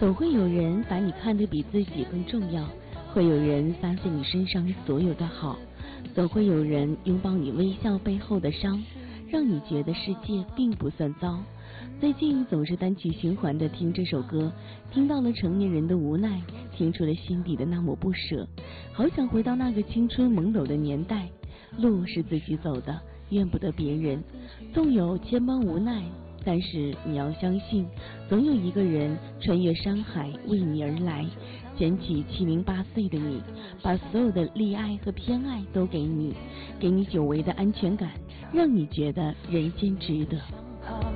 总会有人把你看得比自己更重要，会有人发现你身上所有的好，总会有人拥抱你微笑背后的伤，让你觉得世界并不算糟。最近总是单曲循环的听这首歌，听到了成年人的无奈，听出了心底的那抹不舍，好想回到那个青春懵懂的年代。路是自己走的，怨不得别人，纵有千般无奈，但是你要相信，总有一个人穿越山海为你而来，捡起7、0、8岁的你，把所有的溺爱和偏爱都给你，给你久违的安全感，让你觉得人间值得。